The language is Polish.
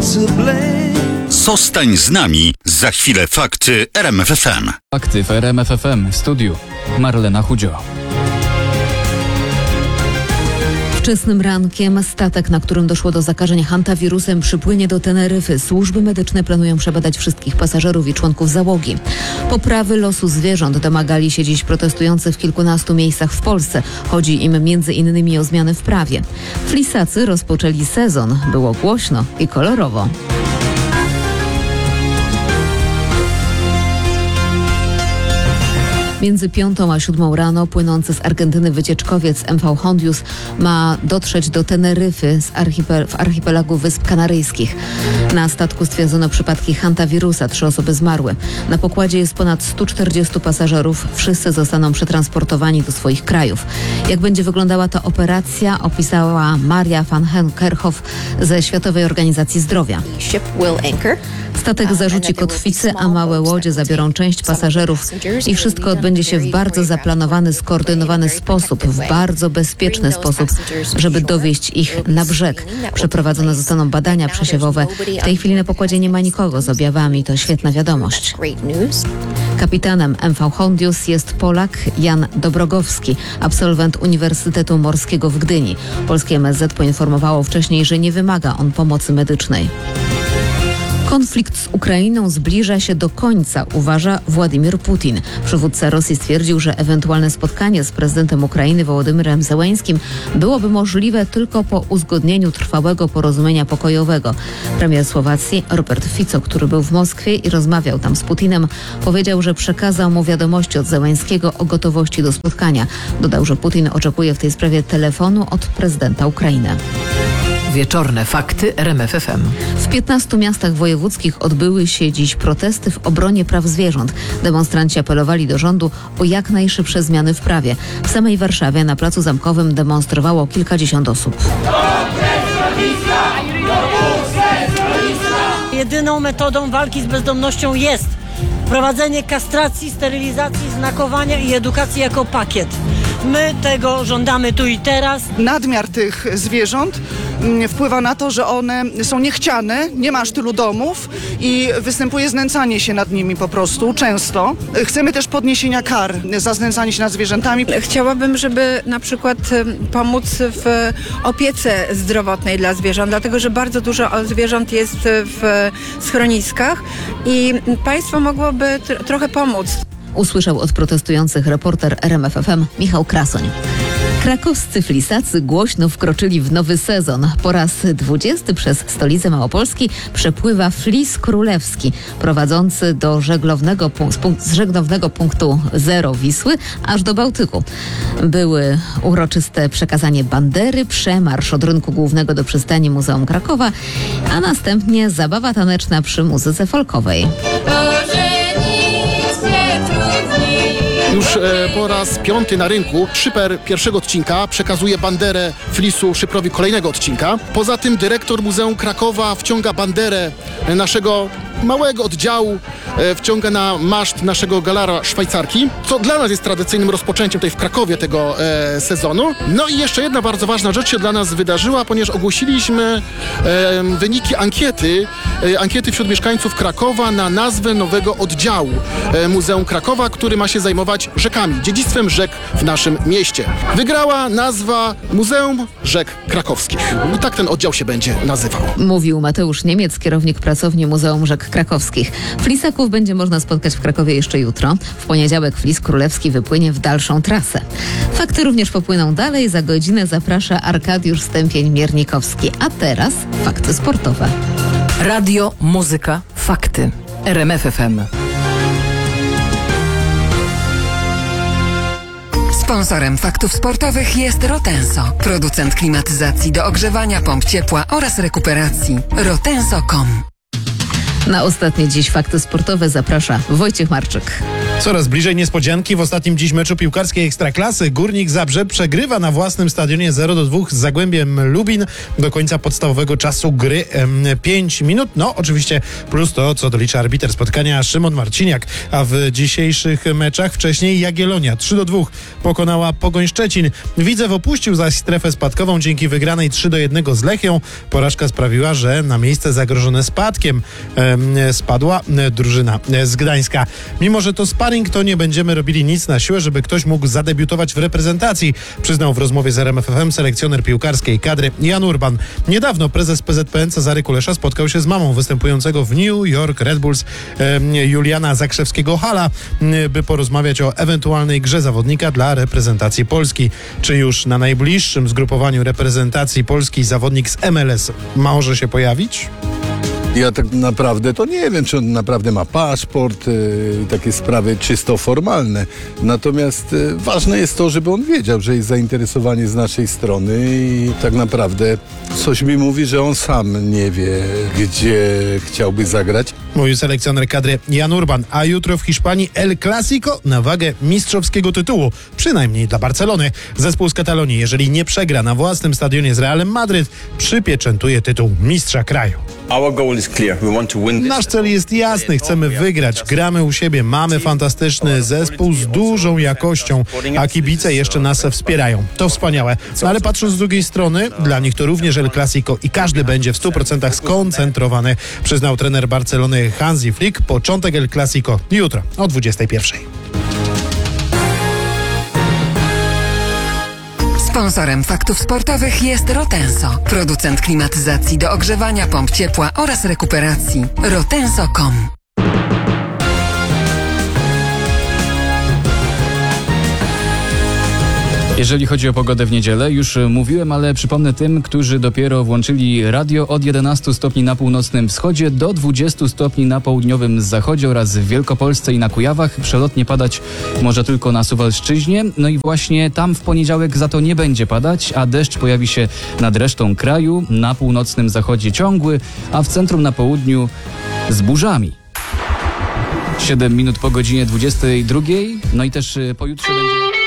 Zostań z nami. Za chwilę fakty RMF FM. Fakty w RMF FM. W studiu Marlena Chudzio. Wczesnym rankiem statek, na którym doszło do zakażenia hantawirusem, przypłynie do Teneryfy. Służby medyczne planują przebadać wszystkich pasażerów i członków załogi. Poprawy losu zwierząt domagali się dziś protestujący w kilkunastu miejscach w Polsce. Chodzi im m.in. o zmiany w prawie. Flisacy rozpoczęli sezon. Było głośno i kolorowo. Między 5 a 7 rano płynący z Argentyny wycieczkowiec MV Hondius ma dotrzeć do Teneryfy w archipelagu Wysp Kanaryjskich. Na statku stwierdzono przypadki hantawirusa, 3 osoby zmarły. Na pokładzie jest ponad 140 pasażerów. Wszyscy zostaną przetransportowani do swoich krajów. Jak będzie wyglądała ta operacja, opisała Maria van Kerkhoff ze Światowej Organizacji Zdrowia. Statek zarzuci kotwicy, a małe łodzie zabiorą część pasażerów i wszystko odbędzie się w bardzo zaplanowany, skoordynowany sposób, w bardzo bezpieczny sposób, żeby dowieźć ich na brzeg. Przeprowadzone zostaną badania przesiewowe. W tej chwili na pokładzie nie ma nikogo z objawami. To świetna wiadomość. Kapitanem MV Hondius jest Polak Jan Dobrogowski, absolwent Uniwersytetu Morskiego w Gdyni. Polskie MSZ poinformowało wcześniej, że nie wymaga on pomocy medycznej. Konflikt z Ukrainą zbliża się do końca, uważa Władimir Putin. Przywódca Rosji stwierdził, że ewentualne spotkanie z prezydentem Ukrainy Wołodymyrem Zełeńskim byłoby możliwe tylko po uzgodnieniu trwałego porozumienia pokojowego. Premier Słowacji Robert Fico, który był w Moskwie i rozmawiał tam z Putinem, powiedział, że przekazał mu wiadomości od Zełeńskiego o gotowości do spotkania. Dodał, że Putin oczekuje w tej sprawie telefonu od prezydenta Ukrainy. Wieczorne fakty RMF FM. W 15 miastach wojewódzkich odbyły się dziś protesty w obronie praw zwierząt. Demonstranci apelowali do rządu o jak najszybsze zmiany w prawie. W samej Warszawie na Placu Zamkowym demonstrowało kilkadziesiąt osób. Jedyną metodą walki z bezdomnością jest prowadzenie kastracji, sterylizacji, znakowania i edukacji jako pakiet. My tego żądamy tu i teraz. Nadmiar tych zwierząt wpływa na to, że one są niechciane, nie ma aż tylu domów i występuje znęcanie się nad nimi po prostu, często. Chcemy też podniesienia kar za znęcanie się nad zwierzętami. Chciałabym, żeby na przykład pomóc w opiece zdrowotnej dla zwierząt, dlatego że bardzo dużo zwierząt jest w schroniskach i państwo mogłoby trochę pomóc. Usłyszał od protestujących reporter RMF FM Michał Krasoń. Krakowscy flisacy głośno wkroczyli w nowy sezon. Po raz 20 przez stolicę Małopolski przepływa Flis Królewski, prowadzący z żeglownego punktu Zero Wisły aż do Bałtyku. Były uroczyste przekazanie bandery, przemarsz od rynku głównego do przystani Muzeum Krakowa, a następnie zabawa taneczna przy muzyce folkowej. Już po raz 5 na rynku szyper pierwszego odcinka przekazuje banderę Flisu szyprowi kolejnego odcinka. Poza tym dyrektor Muzeum Krakowa wciąga banderę naszego małego oddziału, wciąga na maszt naszego galara Szwajcarki, co dla nas jest tradycyjnym rozpoczęciem tutaj w Krakowie tego sezonu. No i jeszcze jedna bardzo ważna rzecz się dla nas wydarzyła, ponieważ ogłosiliśmy wyniki ankiety wśród mieszkańców Krakowa na nazwę nowego oddziału Muzeum Krakowa, który ma się zajmować rzekami, dziedzictwem rzek w naszym mieście. Wygrała nazwa Muzeum Rzek Krakowskich. I tak ten oddział się będzie nazywał. Mówił Mateusz Niemiec, kierownik pracowni Muzeum Rzek Krakowskich. Flisaków będzie można spotkać w Krakowie jeszcze jutro. W poniedziałek Flis Królewski wypłynie w dalszą trasę. Fakty również popłyną dalej. Za godzinę zaprasza Arkadiusz Stępień-Miernikowski. A teraz fakty sportowe. Radio, muzyka, fakty. RMF FM. Sponsorem faktów sportowych jest Rotenso, producent klimatyzacji do ogrzewania pomp ciepła oraz rekuperacji. Rotenso.com. Na ostatnie dziś fakty sportowe zaprasza Wojciech Marczyk. Coraz bliżej niespodzianki. W ostatnim dziś meczu piłkarskiej Ekstraklasy Górnik Zabrze przegrywa na własnym stadionie 0-2 z Zagłębiem Lubin do końca podstawowego czasu gry 5 minut. No oczywiście plus to, co dolicza arbiter spotkania Szymon Marciniak. A w dzisiejszych meczach wcześniej Jagiellonia 3-2 pokonała Pogoń Szczecin. Widzew opuścił zaś strefę spadkową dzięki wygranej 3-1 z Lechią. Porażka sprawiła, że na miejsce zagrożone spadkiem spadła drużyna z Gdańska. Mimo że to sparing, to nie będziemy robili nic na siłę, żeby ktoś mógł zadebiutować w reprezentacji, przyznał w rozmowie z RMF FM selekcjoner piłkarskiej kadry Jan Urban. Niedawno prezes PZPN Cezary Kulesza spotkał się z mamą występującego w New York Red Bulls Juliana Zakrzewskiego-Hala, by porozmawiać o ewentualnej grze zawodnika dla reprezentacji Polski. Czy już na najbliższym zgrupowaniu reprezentacji Polski zawodnik z MLS może się pojawić? Ja tak naprawdę to nie wiem, czy on naprawdę ma paszport, takie sprawy czysto formalne. Natomiast ważne jest to, żeby on wiedział, że jest zainteresowanie z naszej strony i tak naprawdę coś mi mówi, że on sam nie wie, gdzie chciałby zagrać. Mówił selekcjoner kadry Jan Urban, a jutro w Hiszpanii El Clasico na wagę mistrzowskiego tytułu, przynajmniej dla Barcelony. Zespół z Katalonii, jeżeli nie przegra na własnym stadionie z Realem Madryt, przypieczętuje tytuł mistrza kraju. Nasz cel jest jasny, chcemy wygrać, gramy u siebie, mamy fantastyczny zespół z dużą jakością, a kibice jeszcze nas wspierają. To wspaniałe. No ale patrząc z drugiej strony, dla nich to również El Clasico i każdy będzie w 100% skoncentrowany, przyznał trener Barcelony Hansi Flick. Początek El Clasico jutro o 21:00. Sponsorem faktów sportowych jest Rotenso, producent klimatyzacji do ogrzewania, pomp ciepła oraz rekuperacji. Rotenso.com. Jeżeli chodzi o pogodę w niedzielę, już mówiłem, ale przypomnę tym, którzy dopiero włączyli radio, od 11 stopni na północnym wschodzie do 20 stopni na południowym zachodzie oraz w Wielkopolsce i na Kujawach. Przelotnie padać może tylko na Suwalszczyźnie. No i właśnie tam w poniedziałek za to nie będzie padać, a deszcz pojawi się nad resztą kraju. Na północnym zachodzie ciągły, a w centrum na południu z burzami. 7 minut po godzinie 22. No i też pojutrze będzie...